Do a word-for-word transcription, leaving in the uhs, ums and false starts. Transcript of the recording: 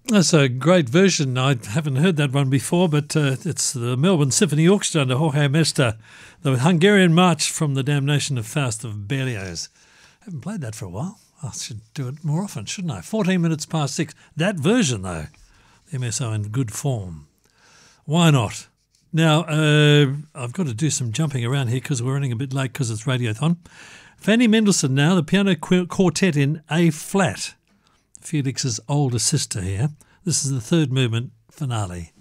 That's a great version. I haven't heard that one before, but uh, it's the Melbourne Symphony Orchestra under Jorge Mesta, the Hungarian March from the Damnation of Faust of Berlioz. I haven't played that for a while. I should do it more often, shouldn't I? fourteen minutes past six. That version, though, the M S O in good form. Why not? Now, uh, I've got to do some jumping around here because we're running a bit late because it's Radiothon. Fanny Mendelssohn now, the piano qu- quartet in A-flat. Felix's older sister here. This is the third movement finale.